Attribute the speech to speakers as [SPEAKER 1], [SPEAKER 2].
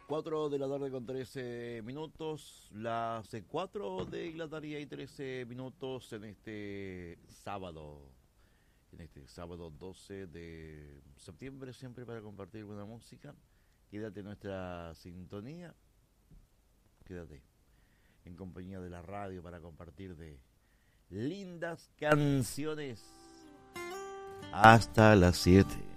[SPEAKER 1] 4 de la tarde con 13 minutos, las 4 de la tarde y 13 minutos en este sábado 12 de septiembre, siempre para compartir buena música. Quédate en nuestra sintonía, quédate en compañía de la radio para compartir de lindas canciones hasta las 7.